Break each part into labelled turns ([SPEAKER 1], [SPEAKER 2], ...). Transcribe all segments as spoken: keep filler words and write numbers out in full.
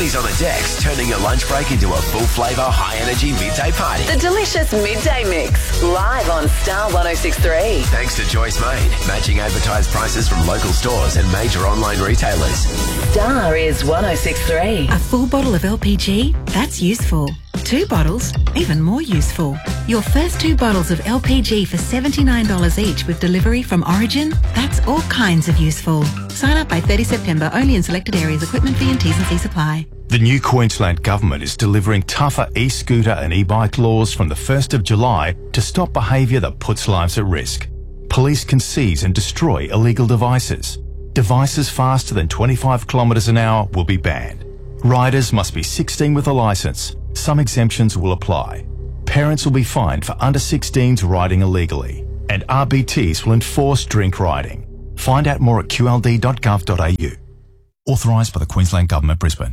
[SPEAKER 1] Ollies on the decks, turning your lunch break into a full-flavour, high-energy midday party.
[SPEAKER 2] The delicious Midday Mix, live on Star one oh six point three.
[SPEAKER 1] Thanks to Joyce Main, matching advertised prices from local stores and major online retailers.
[SPEAKER 2] Star is one oh six point three.
[SPEAKER 3] A full bottle of L P G? That's useful. Two bottles? Even more useful. Your first two bottles of L P G for seventy-nine dollars each with delivery from Origin? That's all kinds of useful. Sign up by thirtieth September, only in selected areas. Equipment fee and T's and C's apply.
[SPEAKER 4] The new Queensland Government is delivering tougher e-scooter and e-bike laws from the first of July to stop behaviour that puts lives at risk. Police can seize and destroy illegal devices. Devices faster than twenty-five kilometres an hour will be banned. Riders must be sixteen with a licence. Some exemptions will apply. Parents will be fined for under sixteens riding illegally. And R B Ts will enforce drink riding. Find out more at q l d dot gov dot a u. Authorised by the Queensland Government, Brisbane.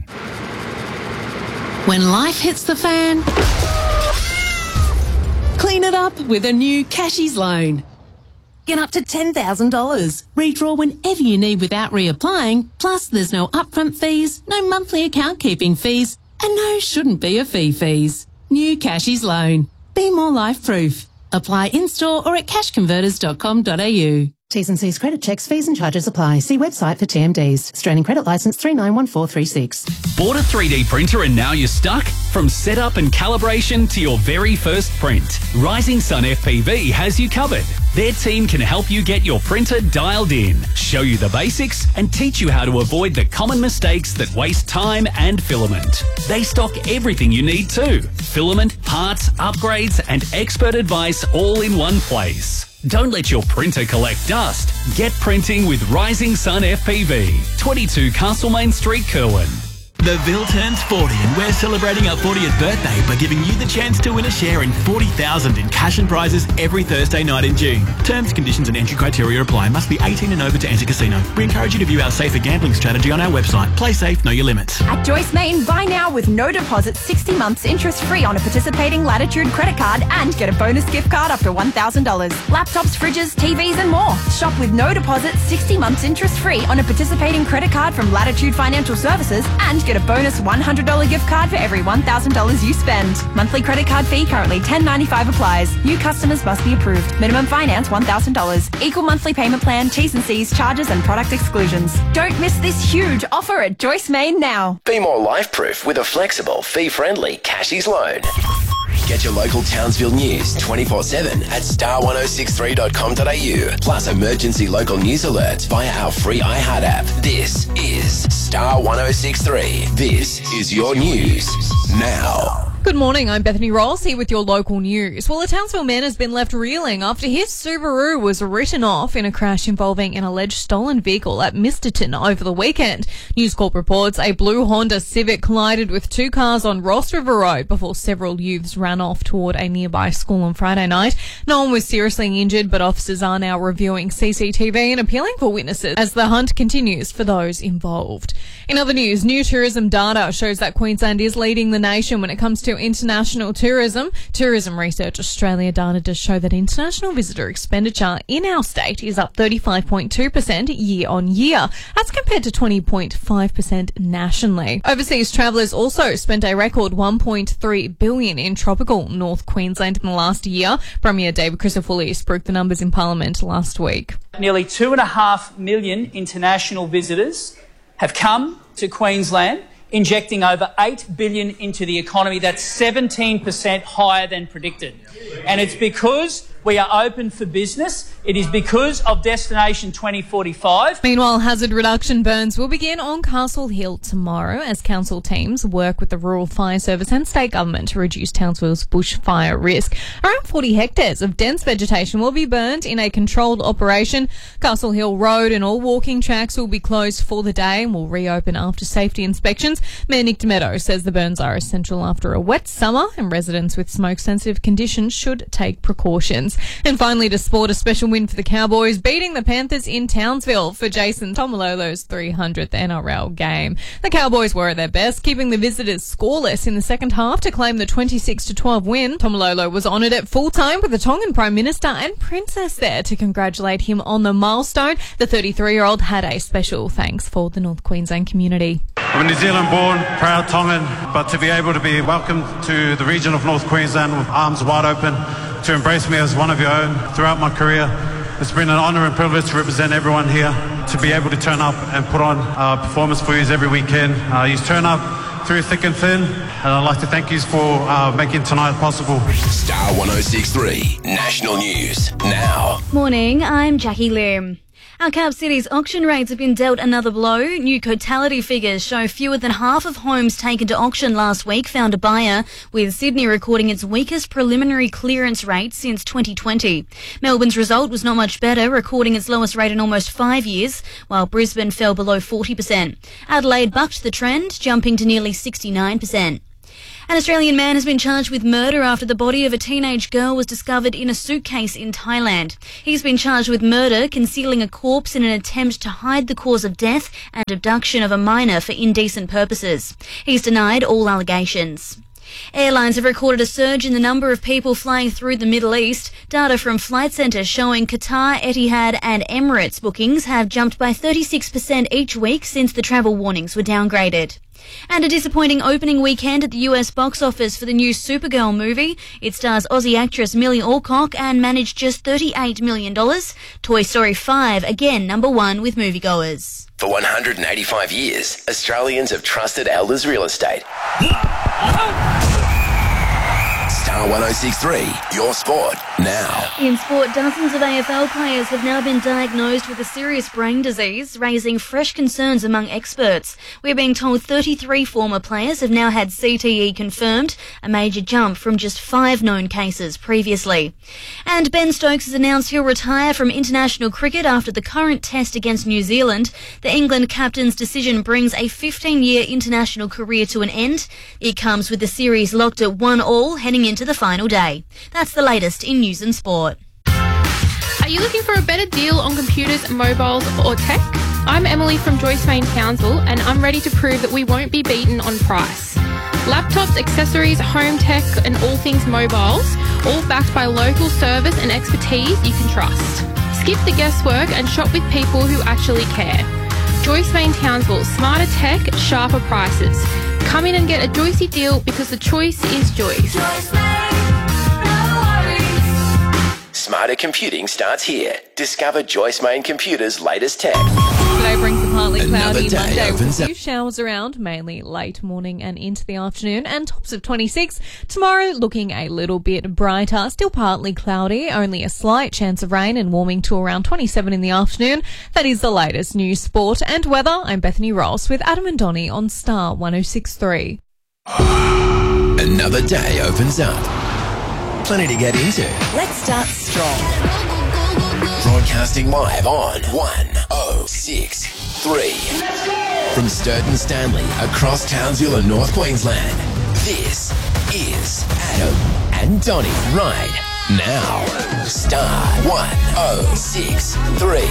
[SPEAKER 5] When life hits the fan, clean it up with a new Cashies loan. Get up to ten thousand dollars. Redraw whenever you need without reapplying. Plus, there's no upfront fees, no monthly account keeping fees, and no shouldn't be a fee fees. New Cashies loan. Be more life proof. Apply in-store or at cash converters dot com dot a u.
[SPEAKER 6] T's and C's credit checks, fees and charges apply. See website for T M Ds. Australian Credit Licence three nine one four three six.
[SPEAKER 7] Bought a three D printer and now you're stuck? From setup and calibration to your very first print, Rising Sun F P V has you covered. Their team can help you get your printer dialed in, show you the basics, and teach you how to avoid the common mistakes that waste time and filament. They stock everything you need too. Filament, parts, upgrades, and expert advice all in one place. Don't let your printer collect dust. Get printing with Rising Sun F P V, twenty-two Castlemaine Street, Kerwin.
[SPEAKER 8] The Ville turns forty and we're celebrating our fortieth birthday by giving you the chance to win a share in forty thousand dollars in cash and prizes every Thursday night in June. Terms, conditions and entry criteria apply. Must be eighteen and over to enter casino. We encourage you to view our safer gambling strategy on our website. Play safe, know your limits.
[SPEAKER 9] At Joyce Main, buy now with no deposit, sixty months interest free on a participating Latitude credit card and get a bonus gift card up to one thousand dollars. Laptops, fridges, T Vs and more. Shop with no deposit, sixty months interest free on a participating credit card from Latitude Financial Services and get a bonus one hundred dollars gift card for every one thousand dollars you spend. Monthly credit card fee currently ten ninety-five applies. New customers must be approved. Minimum finance one thousand dollars. Equal monthly payment plan, T's and C's, charges and product exclusions. Don't miss this huge offer at Joyce Main now.
[SPEAKER 1] Be more life-proof with a flexible, fee-friendly Cashies loan. Get your local Townsville news twenty-four seven at star ten sixty-three dot com dot a u. Plus emergency local news alerts via our free iHeart app. This is Star ten sixty-three. This is your news now.
[SPEAKER 10] Good morning, I'm Bethany Rolls here with your local news. Well, a Townsville man has been left reeling after his Subaru was written off in a crash involving an alleged stolen vehicle at Misterton over the weekend. News Corp reports a blue Honda Civic collided with two cars on Ross River Road before several youths ran off toward a nearby school on Friday night. No one was seriously injured, but officers are now reviewing C C T V and appealing for witnesses as the hunt continues for those involved. In other news, new tourism data shows that Queensland is leading the nation when it comes to international tourism. Tourism Research Australia data does show that international visitor expenditure in our state is up thirty-five point two percent year on year. That's compared to twenty point five percent nationally. Overseas travellers also spent a record one point three billion dollars in tropical North Queensland in the last year. Premier David Chrysopoulos broke the numbers in Parliament last week.
[SPEAKER 11] Nearly two and a half million international visitors have come to Queensland, injecting over eight billion dollars into the economy. That's seventeen percent higher than predicted. And it's because we are open for business. It is because of Destination twenty forty-five.
[SPEAKER 10] Meanwhile, hazard reduction burns will begin on Castle Hill tomorrow as council teams work with the Rural Fire Service and state government to reduce Townsville's bushfire risk. Around forty hectares of dense vegetation will be burned in a controlled operation. Castle Hill Road and all walking tracks will be closed for the day and will reopen after safety inspections. Mayor Nick Demeadow says the burns are essential after a wet summer and residents with smoke-sensitive conditions should take precautions. And finally, to sport, a special win for the Cowboys, beating the Panthers in Townsville for Jason Tomalolo's three hundredth N R L game. The Cowboys were at their best, keeping the visitors scoreless in the second half to claim the twenty-six to twelve win. Tomalolo was honoured at full time with the Tongan Prime Minister and Princess there to congratulate him on the milestone. The thirty-three-year-old had a special thanks for the North Queensland community.
[SPEAKER 12] I'm a New Zealand born, proud Tongan, but to be able to be welcomed to the region of North Queensland with arms wide open, to embrace me as one of your own throughout my career, it's been an honour and privilege to represent everyone here, to be able to turn up and put on a performance for you every weekend. Uh, you turn up through thick and thin, and I'd like to thank you for uh, making tonight possible.
[SPEAKER 1] Star one oh six three National News now.
[SPEAKER 13] Morning, I'm Jackie Lim. Our Cap City's auction rates have been dealt another blow. New totality figures show fewer than half of homes taken to auction last week found a buyer, with Sydney recording its weakest preliminary clearance rate since twenty twenty. Melbourne's result was not much better, recording its lowest rate in almost five years, while Brisbane fell below forty percent. Adelaide bucked the trend, jumping to nearly sixty-nine percent. An Australian man has been charged with murder after the body of a teenage girl was discovered in a suitcase in Thailand. He's been charged with murder, concealing a corpse in an attempt to hide the cause of death, and abduction of a minor for indecent purposes. He's denied all allegations. Airlines have recorded a surge in the number of people flying through the Middle East. Data from Flight Centre showing Qatar, Etihad and Emirates bookings have jumped by thirty-six percent each week since the travel warnings were downgraded. And a disappointing opening weekend at the U S box office for the new Supergirl movie. It stars Aussie actress Millie Alcock and managed just thirty-eight million dollars. Toy Story five, again number one with moviegoers.
[SPEAKER 1] For one hundred eighty-five years, Australians have trusted Elders Real Estate. Star one oh six three, your sport now.
[SPEAKER 13] In sport, dozens of A F L players have now been diagnosed with a serious brain disease, raising fresh concerns among experts. We're being told thirty-three former players have now had C T E confirmed, a major jump from just five known cases previously. And Ben Stokes has announced he'll retire from international cricket after the current test against New Zealand. The England captain's decision brings a fifteen-year international career to an end. It comes with the series locked at one all heading into the final day. That's the latest in news and sport.
[SPEAKER 14] Are you looking for a better deal on computers, mobiles or tech? I'm Emily from Joyce Main Townsville, and I'm ready to prove that we won't be beaten on price. Laptops, accessories, home tech and all things mobiles, all backed by local service and expertise you can trust. Skip the guesswork and shop with people who actually care. Joyce Main Townsville, smarter tech, sharper prices. Come in and get a Joycey deal because the choice is Joyce.
[SPEAKER 1] Smarter computing starts here. Discover Joyce Main Computers' latest tech.
[SPEAKER 10] Today brings a partly cloudy
[SPEAKER 1] Another day
[SPEAKER 10] Monday with
[SPEAKER 1] opens
[SPEAKER 10] a
[SPEAKER 1] up.
[SPEAKER 10] few showers around, mainly late morning and into the afternoon, and tops of twenty-six. Tomorrow looking a little bit brighter, still partly cloudy, only a slight chance of rain and warming to around twenty-seven in the afternoon. That is the latest news, sport and weather. I'm Bethany Ross with Adam and Donnie on Star one oh six three.
[SPEAKER 1] Another day opens up. Plenty to get into.
[SPEAKER 2] Let's start strong.
[SPEAKER 1] Broadcasting live on one oh six three. From Sturton Stanley across Townsville and North Queensland, this is Adam and Donnie right now. Star one oh six three.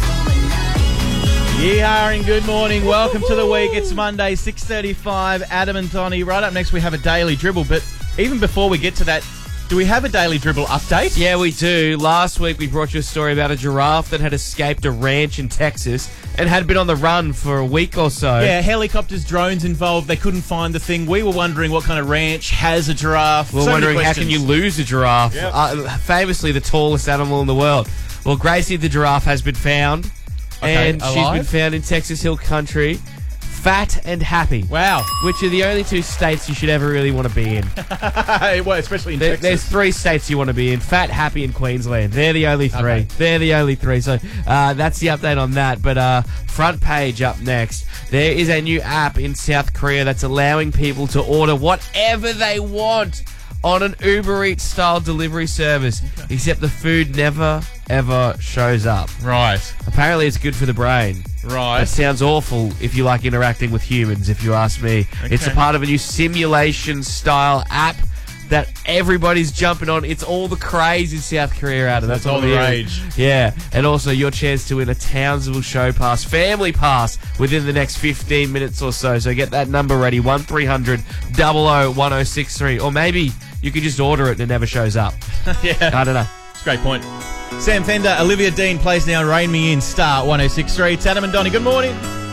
[SPEAKER 15] Yeah, and good morning. Welcome to the week. It's Monday, six thirty-five. Adam and Donnie. Right up next, we have a daily dribble. But even before we get to that, do we have a daily dribble update?
[SPEAKER 16] Yeah, we do. Last week we brought you a story about a giraffe that had escaped a ranch in Texas and had been on the run for a week or so.
[SPEAKER 15] Yeah, helicopters, drones involved. They couldn't find the thing. We were wondering what kind of ranch has a giraffe.
[SPEAKER 16] We were
[SPEAKER 15] so
[SPEAKER 16] wondering how can you lose a giraffe?
[SPEAKER 15] Yep.
[SPEAKER 16] Uh, famously the tallest animal in the world. Well, Gracie the giraffe has been found.
[SPEAKER 15] Okay,
[SPEAKER 16] and
[SPEAKER 15] alive?
[SPEAKER 16] she's been found in Texas Hill Country, fat and happy.
[SPEAKER 15] Wow.
[SPEAKER 16] Which are the only two states you should ever really want to be in.
[SPEAKER 15] Well, especially in
[SPEAKER 16] there,
[SPEAKER 15] Texas.
[SPEAKER 16] There's three states you want to be in. Fat, happy, and Queensland. They're the only three.
[SPEAKER 15] Okay.
[SPEAKER 16] They're the only three. So uh, that's the update on that. But uh, front page up next. There is a new app in South Korea that's allowing people to order whatever they want on an Uber Eats style delivery service, okay. Except the food never, ever shows up.
[SPEAKER 15] Right.
[SPEAKER 16] Apparently it's good for the brain.
[SPEAKER 15] Right.
[SPEAKER 16] It sounds awful if you like interacting with humans, if you ask me.
[SPEAKER 15] Okay.
[SPEAKER 16] It's a part of a new simulation style app that everybody's jumping on. It's all the craze in South Korea out of
[SPEAKER 15] That's
[SPEAKER 16] That's
[SPEAKER 15] all the rage.
[SPEAKER 16] Yeah. And also your chance to win a Townsville Show Pass, family pass, within the next fifteen minutes or so. So get that number ready, one three hundred, double oh, one oh six three. Or maybe you could just order it and it never shows up.
[SPEAKER 15] Yeah.
[SPEAKER 16] I don't know.
[SPEAKER 15] It's a great point. Sam Fender, Olivia Dean plays now Rain Me In, Star one oh six three. It's Adam and Donnie. Good morning.